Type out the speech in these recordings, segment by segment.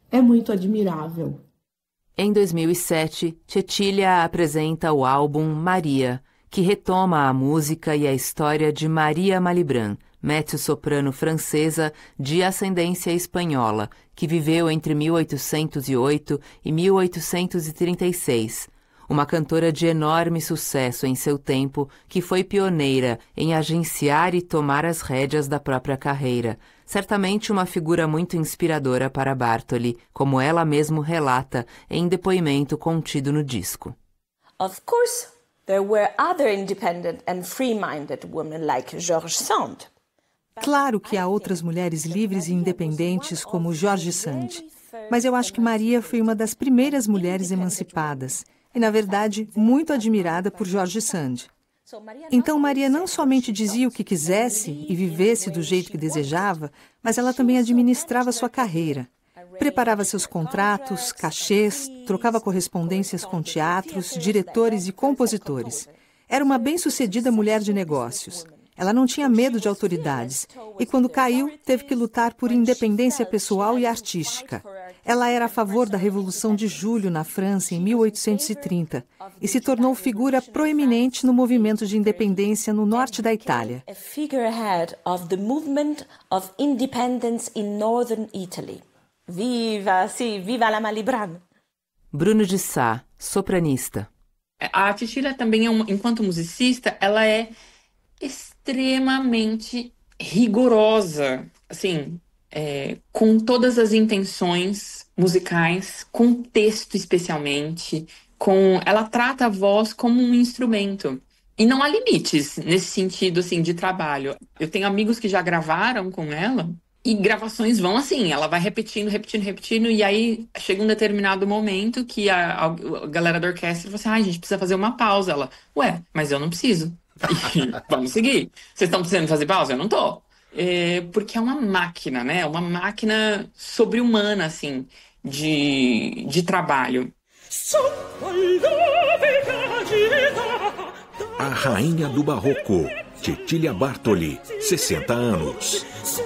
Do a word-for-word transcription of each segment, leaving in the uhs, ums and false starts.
É muito admirável. Em dois mil e sete, Cecilia apresenta o álbum Maria, que retoma a música e a história de Maria Malibran, mezzo-soprano francesa de ascendência espanhola, que viveu entre mil oitocentos e oito e mil oitocentos e trinta e seis. Uma cantora de enorme sucesso em seu tempo, que foi pioneira em agenciar e tomar as rédeas da própria carreira. Certamente uma figura muito inspiradora para Bartoli, como ela mesma relata em depoimento contido no disco. Of course, there were other independent and free-minded women like George Sand. Claro que há outras mulheres livres e independentes como George Sand, mas eu acho que Maria foi uma das primeiras mulheres emancipadas e, na verdade, muito admirada por George Sand. Então, Maria não somente dizia o que quisesse e vivesse do jeito que desejava, mas ela também administrava sua carreira. Preparava seus contratos, cachês, trocava correspondências com teatros, diretores e compositores. Era uma bem-sucedida mulher de negócios. Ela não tinha medo de autoridades e, quando caiu, teve que lutar por independência pessoal e artística. Ela era a favor da Revolução de Julho na França em mil oitocentos e trinta e se tornou figura proeminente no movimento de independência no norte da Itália. Viva, sì, viva la Malibran! Bruno de Sá, sopranista. A Cecilia também, é uma, enquanto musicista, ela é extremamente rigorosa, assim, é, com todas as intenções musicais, com texto especialmente, com, ela trata a voz como um instrumento. E não há limites nesse sentido, assim, de trabalho. Eu tenho amigos que já gravaram com ela e gravações vão assim, ela vai repetindo, repetindo, repetindo, e aí chega um determinado momento que a, a, a galera da orquestra fala assim, ai, ah, a gente precisa fazer uma pausa. Ela, ué, mas eu não preciso. E vamos seguir. Vocês estão precisando fazer pausa? Eu não tô. É, porque é uma máquina, né? Uma máquina sobre-humana, assim, de, de trabalho. A rainha do barroco, Cecilia Bartoli, sessenta anos.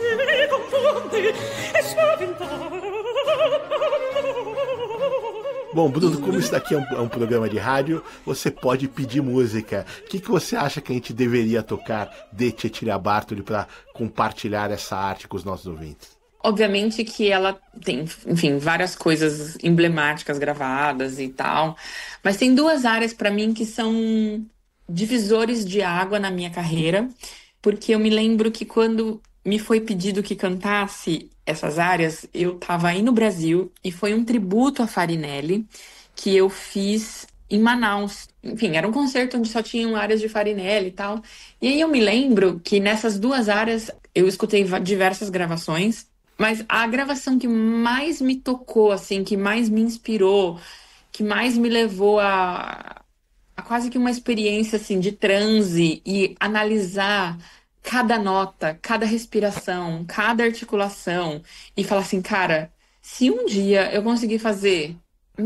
Bom, Bruno, como isso daqui é um, é um programa de rádio, você pode pedir música. O que, que você acha que a gente deveria tocar de Cecilia Bartoli para compartilhar essa arte com os nossos ouvintes? Obviamente que ela tem, enfim, várias coisas emblemáticas gravadas e tal, mas tem duas áreas para mim que são divisores de água na minha carreira, porque eu me lembro que quando me foi pedido que cantasse essas áreas, eu estava aí no Brasil e foi um tributo a Farinelli que eu fiz em Manaus. Enfim, era um concerto onde só tinham áreas de Farinelli e tal. E aí eu me lembro que nessas duas áreas eu escutei diversas gravações, mas a gravação que mais me tocou, assim, que mais me inspirou, que mais me levou a, a quase que uma experiência assim, de transe e analisar cada nota, cada respiração, cada articulação e falar assim, cara, se um dia eu conseguir fazer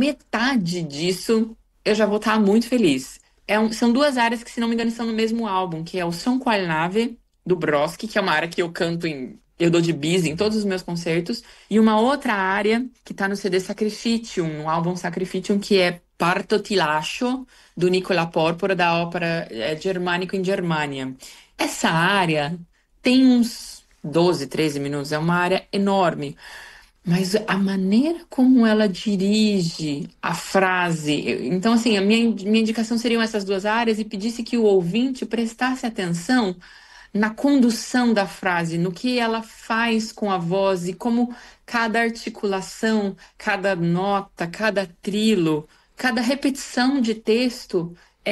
metade disso, eu já vou estar muito feliz. É um, são duas áreas que, se não me engano, estão no mesmo álbum, que é o Son qual nave, do Brodsky, que é uma área que eu canto em... Eu dou de bis em todos os meus concertos. E uma outra área que está no C D Sacrificium, no álbum Sacrificium, que é Parto ti lascio, do Nicola Porpora, da ópera é, Germanico in Germania. Essa área tem uns doze, treze minutos, é uma área enorme. Mas a maneira como ela dirige a frase... Então, assim, a minha, minha indicação seriam essas duas áreas e pedisse que o ouvinte prestasse atenção na condução da frase, no que ela faz com a voz e como cada articulação, cada nota, cada trilo, cada repetição de texto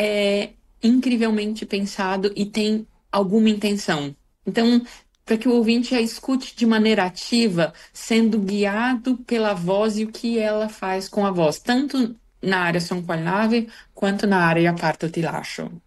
é incrivelmente pensado e tem alguma intenção. Então, para que o ouvinte a escute de maneira ativa, sendo guiado pela voz e o que ela faz com a voz, tanto na área Son qual nave, quanto na área Parto ti lascio.